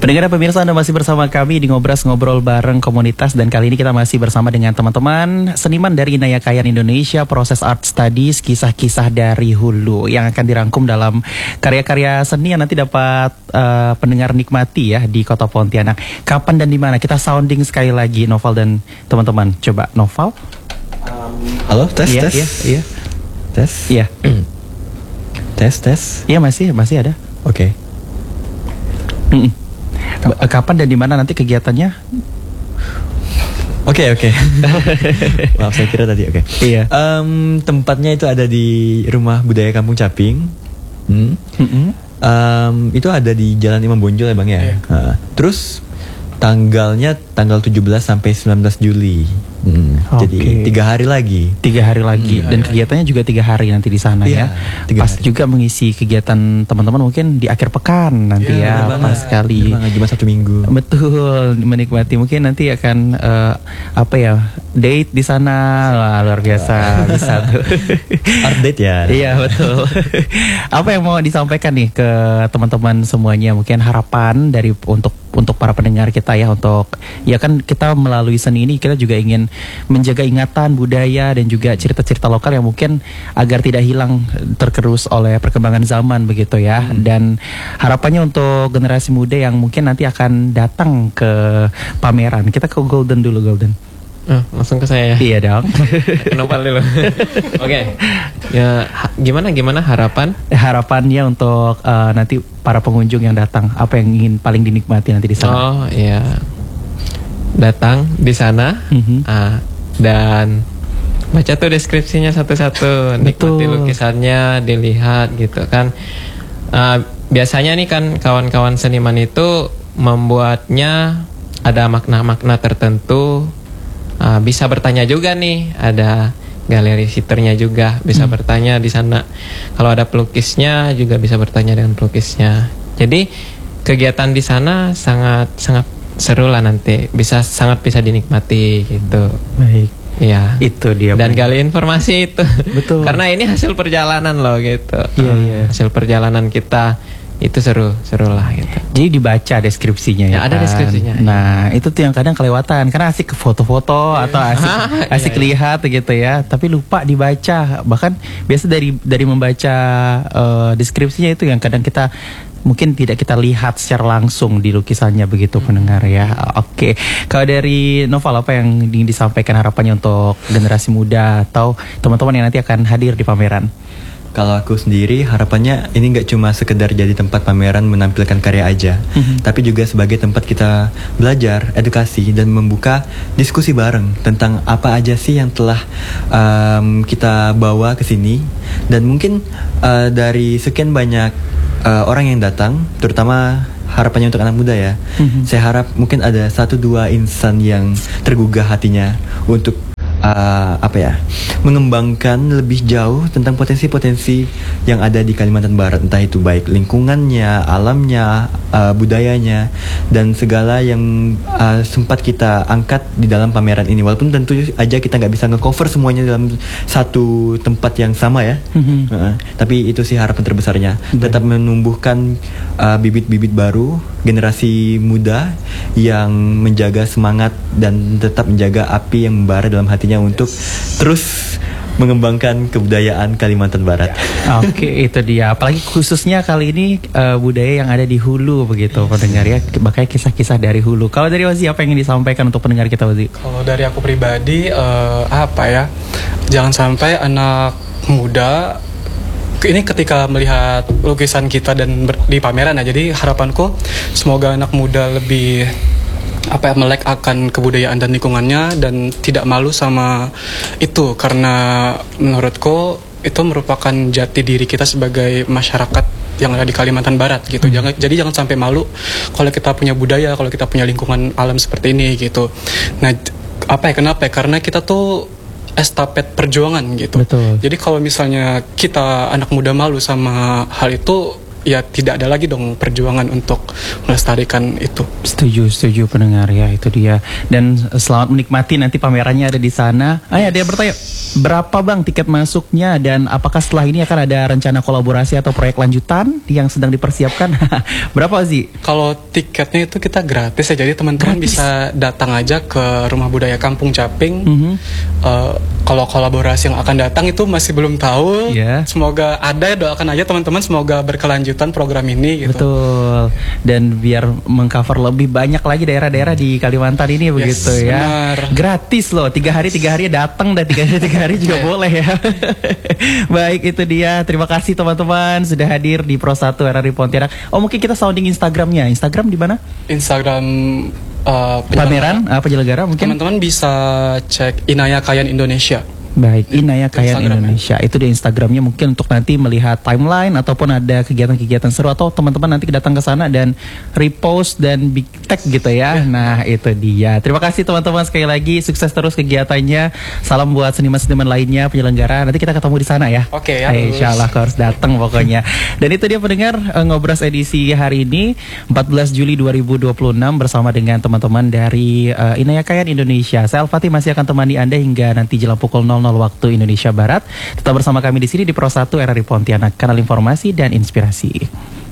Pendengar dan pemirsa, Anda masih bersama kami di Ngobrol bareng komunitas, dan kali ini kita masih bersama dengan teman-teman seniman dari Inaya Kayan Indonesia, proses art studies, kisah-kisah dari hulu yang akan dirangkum dalam karya-karya seni yang nanti dapat pendengar nikmati ya di Kota Pontianak. Kapan dan di mana? Kita sounding sekali lagi Noval dan teman-teman. Coba Noval. Halo, tes. Iya. Tes. Iya. Tes. Iya, masih ada. Oke. Kapan dan di mana nanti kegiatannya? Oke. Maaf, saya kira tadi. Oke. Iya. Tempatnya itu ada di Rumah Budaya Kampung Caping. Itu ada di Jalan Imam Bonjol ya Bang ya. Iya. Terus tanggalnya tanggal 17 sampai 19 Juli. Jadi 3 hari lagi. 3 hari lagi. Dan kegiatannya juga 3 hari nanti di sana ya. 3 Pas hari. juga mengisi kegiatan teman-teman mungkin di akhir pekan nanti ya. Pas sekali. Cuma Sabtu Minggu. Betul, menikmati. Mungkin nanti akan date di sana. Wah, luar biasa. Bisa tuh. Art date ya. Iya, betul. Apa yang mau disampaikan nih ke teman-teman semuanya? Mungkin harapan dari untuk para pendengar kita ya, untuk ya kan kita melalui seni ini kita juga ingin menjaga ingatan budaya dan juga cerita-cerita lokal yang mungkin agar tidak hilang tergerus oleh perkembangan zaman begitu ya. Dan harapannya untuk generasi muda yang mungkin nanti akan datang ke pameran. Kita ke Golden dulu, Golden. Langsung ke saya ya. Iya dong. Kenapa dulu? Oke. Ya, gimana harapan? Harapannya untuk nanti para pengunjung yang datang, apa yang ingin paling dinikmati nanti di sana? Oh iya, datang di sana dan baca tuh deskripsinya satu-satu, nikmati lukisannya, dilihat gitu kan. Biasanya nih kan kawan-kawan seniman itu membuatnya ada makna-makna tertentu. Bisa bertanya juga nih, ada galeri visitornya juga bisa bertanya di sana. Kalau ada pelukisnya juga bisa bertanya dengan pelukisnya. Jadi kegiatan di sana sangat seru lah nanti. Sangat bisa dinikmati gitu. Baik. Iya. Itu dia. Dan gali informasi itu. Betul. Karena ini hasil perjalanan loh gitu. Iya. Hasil perjalanan kita. Itu seru lah gitu. Jadi dibaca deskripsinya ya, ada kan? deskripsinya. Nah itu tuh yang kadang kelewatan, karena asik ke foto-foto atau asik lihat gitu ya, tapi lupa dibaca. Bahkan biasa dari membaca deskripsinya itu yang kadang kita mungkin tidak kita lihat secara langsung di lukisannya begitu pendengar ya. Oke. Kalau dari Noval, apa yang ingin disampaikan harapannya untuk generasi muda atau teman-teman yang nanti akan hadir di pameran? Kalau aku sendiri harapannya ini nggak cuma sekedar jadi tempat pameran menampilkan karya aja, tapi juga sebagai tempat kita belajar, edukasi, dan membuka diskusi bareng tentang apa aja sih yang telah kita bawa ke sini. Dan mungkin dari sekian banyak orang yang datang, terutama harapannya untuk anak muda ya, saya harap mungkin ada 1-2 insan yang tergugah hatinya untuk mengembangkan lebih jauh tentang potensi-potensi yang ada di Kalimantan Barat, entah itu baik lingkungannya, alamnya, budayanya, dan segala yang sempat kita angkat di dalam pameran ini. Walaupun tentu aja kita nggak bisa nge-cover semuanya dalam satu tempat yang sama ya, tapi itu sih harapan terbesarnya, tetap menumbuhkan bibit-bibit baru, generasi muda yang menjaga semangat dan tetap menjaga api yang membara dalam hatinya untuk terus mengembangkan kebudayaan Kalimantan Barat. Oke, itu dia. Apalagi khususnya kali ini budaya yang ada di hulu begitu pendengar ya. Makanya kisah-kisah dari hulu. Kalau dari Wazi, apa yang ingin disampaikan untuk pendengar kita, Wazi? Kalau dari aku pribadi jangan sampai anak muda ini ketika melihat lukisan kita dan di pameran ya. Jadi harapanku semoga anak muda lebih melek akan kebudayaan dan lingkungannya dan tidak malu sama itu, karena menurutku itu merupakan jati diri kita sebagai masyarakat yang ada di Kalimantan Barat gitu. Jadi jangan sampai malu kalau kita punya budaya, kalau kita punya lingkungan alam seperti ini gitu. Nah, kenapa? Karena kita tuh estafet perjuangan gitu. Betul. Jadi kalau misalnya kita anak muda malu sama hal itu, ya tidak ada lagi dong perjuangan untuk melestarikan itu. Setuju pendengar ya, itu dia. Dan selamat menikmati nanti pamerannya ada di sana. Ada yang bertanya, berapa bang tiket masuknya dan apakah setelah ini akan ada rencana kolaborasi atau proyek lanjutan yang sedang dipersiapkan? Berapa sih? Kalau tiketnya itu kita gratis ya, jadi teman-teman bisa datang aja ke Rumah Budaya Kampung Caping. Kalau kolaborasi yang akan datang itu masih belum tahu. Semoga ada, doakan aja teman-teman, semoga berkelanjutan program ini gitu. Betul. Dan biar mengcover lebih banyak lagi daerah-daerah di Kalimantan ini begitu ya. Benar. Gratis loh, 3 hari datang dan 3 hari juga boleh ya. Baik, itu dia. Terima kasih teman-teman sudah hadir di Pro 1 RRI Pontianak. Oh, mungkin kita sounding Instagramnya. Instagram di mana? Instagram pameran penyelenggara mungkin. Teman-teman bisa cek Inaya Kayan Indonesia. Baik, Inaya Kayan Indonesia. Itu di Instagramnya, mungkin untuk nanti melihat timeline ataupun ada kegiatan-kegiatan seru, atau teman-teman nanti datang ke sana dan repost dan big tag gitu ya. Nah, itu dia. Terima kasih teman-teman sekali lagi, sukses terus kegiatannya. Salam buat seniman-seniman lainnya penyelenggara. Nanti kita ketemu di sana ya. Oke ya. Insyaallah harus datang pokoknya. Dan itu dia pendengar Ngobras edisi hari ini 14 Juli 2026 bersama dengan teman-teman dari Inaya Kayan Indonesia. Saya Al-Fatih masih akan temani Anda hingga nanti jelang pukul 00 waktu Indonesia Barat. Tetap bersama kami di sini di Pro 1 RRI Pontianak, kanal informasi dan inspirasi.